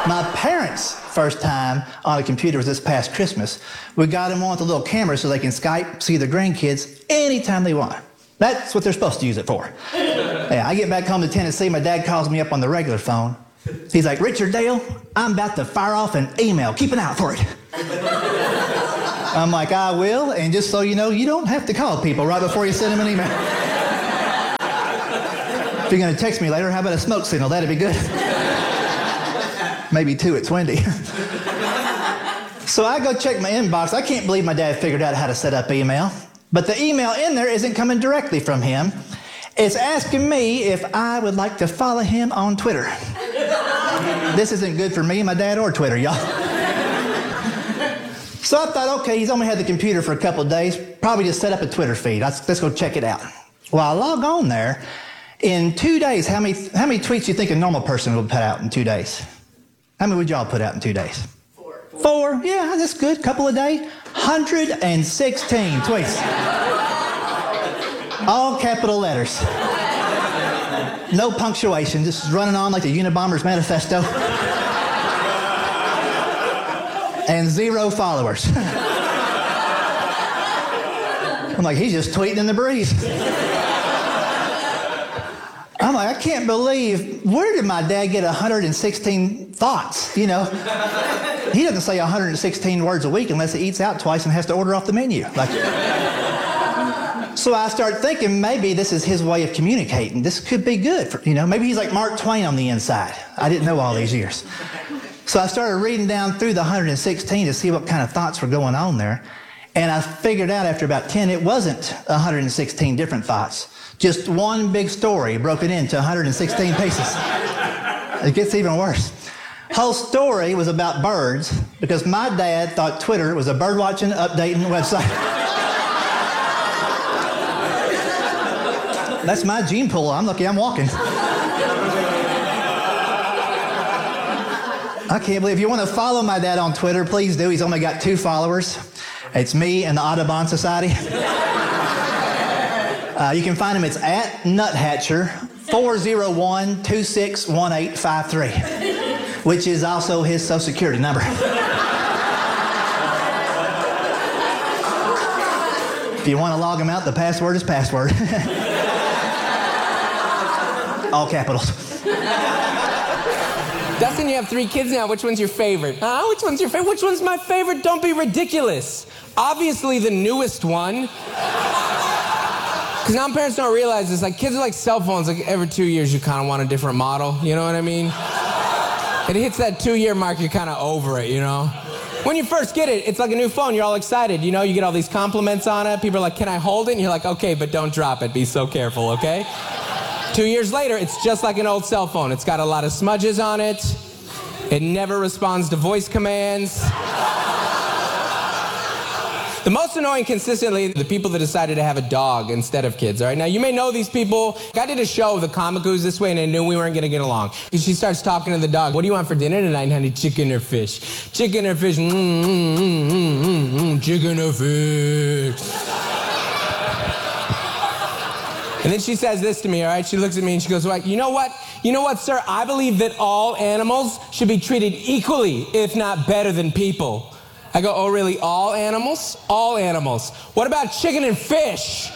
My parents' first time on a computer was this past Christmas. We got them on with a little camera so they can Skype, see their grandkids anytime they want. That's what they're supposed to use it for. Yeah, I get back home to Tennessee, my dad calls me up on the regular phone. He's like, Richard Dale, I'm about to fire off an email. Keep an eye out for it. I'm like, I will, and just so you know, you don't have to call people right before you send them an email. If you're going to text me later, how about a smoke signal? That'd be good. Maybe 2, it's windy. So I go check my inbox. I can't believe my dad figured out how to set up email. But the email in there isn't coming directly from him. It's asking me if I would like to follow him on Twitter. This isn't good for me, my dad, or Twitter, y'all. So I thought, okay, he's only had the computer for a couple of days. Probably just set up a Twitter feed. Let's go check it out. Well, I log on there. In 2 days, how many tweets do you think a normal person would put out in 2 days? How many would y'all put out in 2 days? 4. Yeah, that's good. Couple a day. 116 tweets. All capital letters. No punctuation. Just running on like the Unabomber's manifesto. And 0 followers. I'm like, he's just tweeting in the breeze. I'm like, I can't believe, where did my dad get 116 thoughts, you know? He doesn't say 116 words a week unless he eats out twice and has to order off the menu. So I start thinking maybe this is his way of communicating. This could be good, for, you know? Maybe he's like Mark Twain on the inside. I didn't know all these years. So I started reading down through the 116 to see what kind of thoughts were going on there. And I figured out after about 10, it wasn't 116 different thoughts. Just one big story broken into 116 pieces. It gets even worse. Whole story was about birds because my dad thought Twitter was a bird watching, updating website. That's my gene pool. I'm lucky I'm walking. I can't believe, if you want to follow my dad on Twitter, please do. He's only got 2 followers. It's me and the Audubon Society. You can find him, it's at Nuthatcher 401-261853, which is also his Social Security number. If you want to log him out, the password is password. All capitals. Dustin, you have 3 kids now. Which one's your favorite? Which one's your favorite? Which one's my favorite? Don't be ridiculous. Obviously the newest one. Because now parents don't realize this. Like, kids are like cell phones. Like, every 2 years, you kind of want a different model. You know what I mean? It hits that 2-year mark, you're kind of over it, you know? When you first get it, it's like a new phone. You're all excited. You know, you get all these compliments on it. People are like, can I hold it? And you're like, okay, but don't drop it. Be so careful, okay? 2 years later, it's just like an old cell phone. It's got a lot of smudges on it. It never responds to voice commands. The most annoying consistently, the people that decided to have a dog instead of kids, all right? Now, you may know these people. I did a show with a comic who's this way, and I knew we weren't going to get along. She starts talking to the dog. What do you want for dinner tonight, honey? Chicken or fish? Chicken or fish? Chicken or fish? And then she says this to me, all right? She looks at me and she goes, well, you know what? You know what, sir? I believe that all animals should be treated equally, if not better than people. I go, oh, really? All animals? All animals. What about chicken and fish?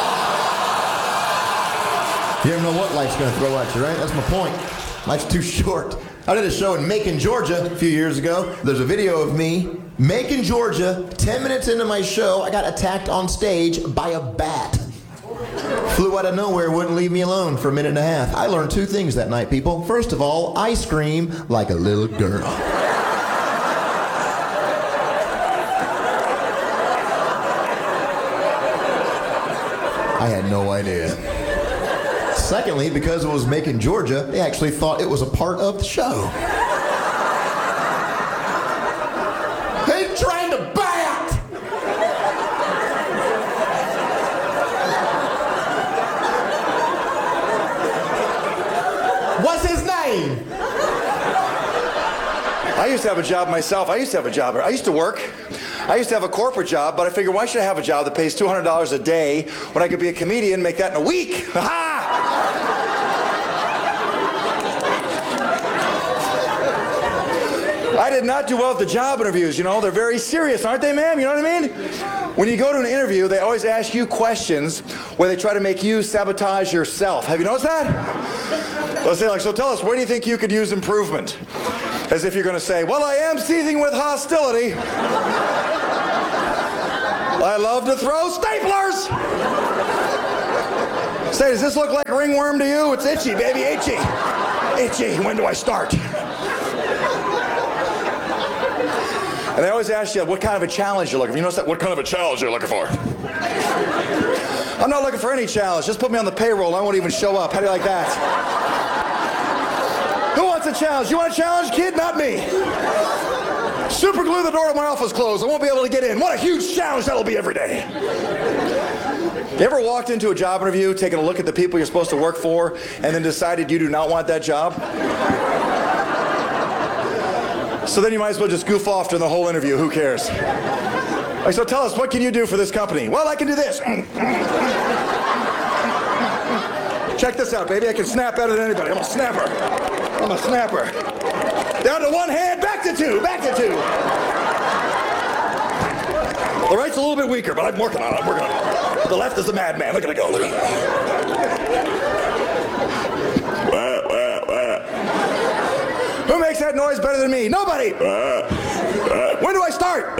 You never know what life's going to throw at you, right? That's my point. Life's too short. I did a show in Macon, Georgia a few years ago. There's a video of me, Macon, Georgia. 10 minutes into my show, I got attacked on stage by a bat. Flew out of nowhere, wouldn't leave me alone for a minute and a half. I learned 2 things that night, people. First of all, I scream like a little girl. I had no idea. Secondly, because it was Macon, Georgia, they actually thought it was a part of the show. They trained a bat! What's his name? I used to have a job myself. I used to work. I used to have a corporate job, but I figured, why should I have a job that pays $200 a day when I could be a comedian and make that in a week? Ha! I did not do well at the job interviews, you know. They're very serious, aren't they, ma'am? You know what I mean? When you go to an interview, they always ask you questions where they try to make you sabotage yourself. Have you noticed that? They'll say, like, so tell us, where do you think you could use improvement? As if you're going to say, well, I am seething with hostility. I love to throw staplers. Say, does this look like a ringworm to you? It's itchy, baby, itchy. Itchy. When do I start? And they always ask you what kind of a challenge you're looking for. You notice that? What kind of a challenge you're looking for? I'm not looking for any challenge. Just put me on the payroll. I won't even show up. How do you like that? Who wants a challenge? You want a challenge, kid? Not me. Super glue the door to my office closed. I won't be able to get in. What a huge challenge that'll be every day. You ever walked into a job interview, taking a look at the people you're supposed to work for, and then decided you do not want that job? So then you might as well just goof off during the whole interview. Who cares? Like, so tell us, what can you do for this company? Well, I can do this. Check this out, baby. I can snap better than anybody. I'm a snapper. I'm a snapper. Down to one hand, back to two, back to two. The right's a little bit weaker, but I'm working on it. I'm working on it. The left is a madman. Look at it go. Look at it. Who makes that noise better than me? Nobody. When do I start?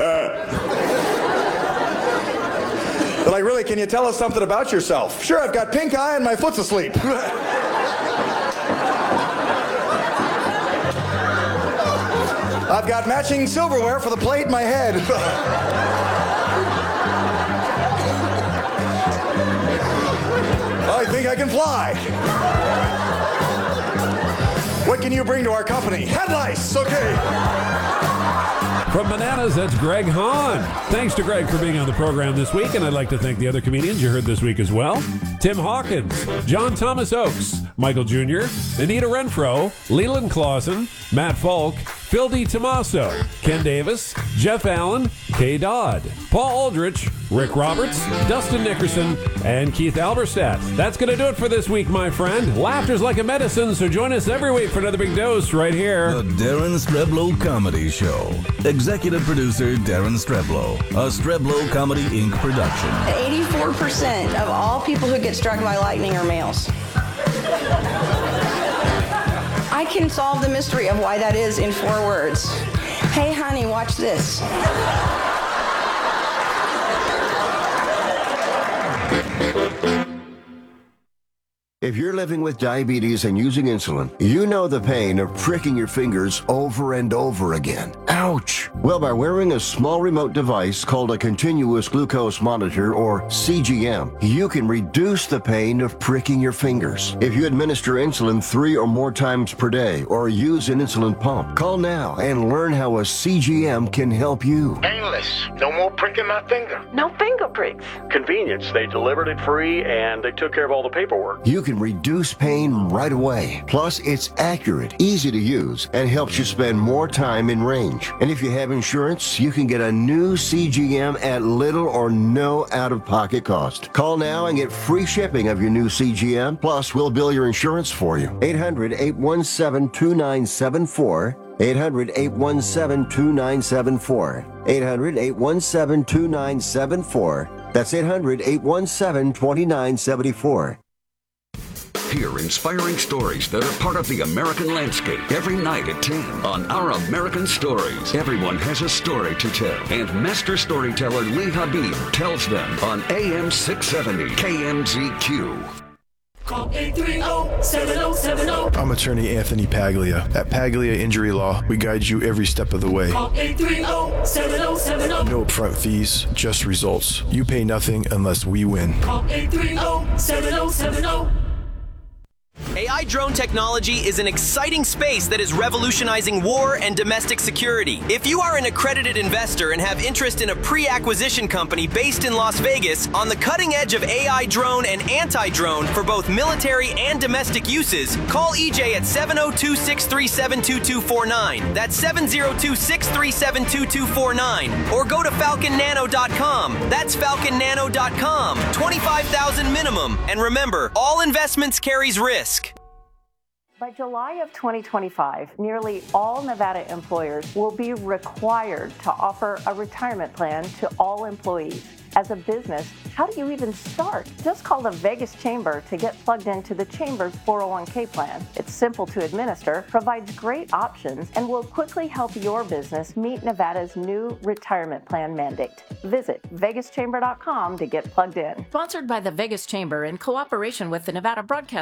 They're like, really, can you tell us something about yourself? Sure, I've got pink eye and my foot's asleep. I've got matching silverware for the plate in my head. I think I can fly. What can you bring to our company? Headlights, okay. From Bananas, that's Greg Hahn. Thanks to Greg for being on the program this week, and I'd like to thank the other comedians you heard this week as well. Tim Hawkins, John Thomas Oakes, Michael Jr., Anita Renfro, Leland Clausen, Matt Falk, Phil DiTomaso, Ken Davis, Jeff Allen, Kay Dodd, Paul Aldrich, Rick Roberts, Dustin Nickerson, and Keith Alberstadt. That's going to do it for this week, my friend. Laughter's like a medicine, so join us every week for another big dose right here. The Darren Streblow Comedy Show. Executive producer Darren Streblow. A Streblow Comedy Inc. production. 84% of all people who get struck by lightning are males. I can solve the mystery of why that is in 4 words. Hey, honey, watch this. If you're living with diabetes and using insulin, you know the pain of pricking your fingers over and over again. Ouch! Well, by wearing a small remote device called a continuous glucose monitor, or CGM, you can reduce the pain of pricking your fingers. If you administer insulin 3 or more times per day or use an insulin pump, call now and learn how a CGM can help you. Painless. No more pricking my finger. No finger pricks. Convenience. They delivered it free and they took care of all the paperwork. You can reduce pain right away. Plus, it's accurate, easy to use, and helps you spend more time in range. And if you have insurance, you can get a new CGM at little or no out-of-pocket cost. Call now and get free shipping of your new CGM. Plus, we'll bill your insurance for you. 800-817-2974. 800-817-2974. 800-817-2974. That's 800-817-2974. Hear inspiring stories that are part of the American landscape every night at 10 on Our American Stories. Everyone has a story to tell, and master storyteller Lee Habib tells them on AM 670 KMZQ. Call 830-7070. I'm attorney Anthony Paglia. At Paglia Injury Law, we guide you every step of the way. Call 830-7070. No upfront fees, just results. You pay nothing unless we win. Call 830-7070. AI drone technology is an exciting space that is revolutionizing war and domestic security. If you are an accredited investor and have interest in a pre-acquisition company based in Las Vegas on the cutting edge of AI drone and anti-drone for both military and domestic uses, call EJ at 702-637-2249. That's 702-637-2249. Or go to falconnano.com. That's falconnano.com. $25,000 minimum. And remember, all investments carries risk. By July of 2025, nearly all Nevada employers will be required to offer a retirement plan to all employees. As a business, how do you even start? Just call the Vegas Chamber to get plugged into the Chamber's 401k plan. It's simple to administer, provides great options, and will quickly help your business meet Nevada's new retirement plan mandate. Visit vegaschamber.com to get plugged in. Sponsored by the Vegas Chamber in cooperation with the Nevada Broadcast